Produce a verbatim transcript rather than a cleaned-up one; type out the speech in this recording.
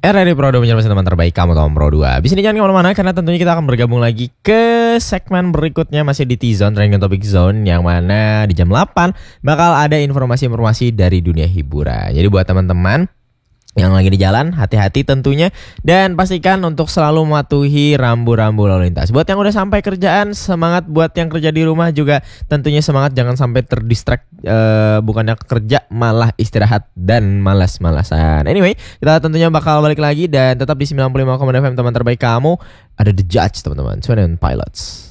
R R I Pro dua menyertai teman terbaik kamu Tom Pro dua. Abis ini jangan kemana-mana karena tentunya kita akan bergabung lagi ke segmen berikutnya masih di T-Zone, Trending Topic Zone, yang mana di jam delapan bakal ada informasi-informasi dari dunia hiburan. Jadi buat teman-teman yang lagi di jalan, hati-hati tentunya, dan pastikan untuk selalu mematuhi rambu-rambu lalu lintas. Buat yang udah sampai kerjaan, semangat. Buat yang kerja di rumah juga tentunya semangat, jangan sampai terdistract, uh, bukannya kerja malah istirahat dan malas-malasan. Anyway, kita tentunya bakal balik lagi dan tetap di sembilan puluh lima koma enam F M teman terbaik kamu. Ada The Judge teman-teman, Twin and Pilots.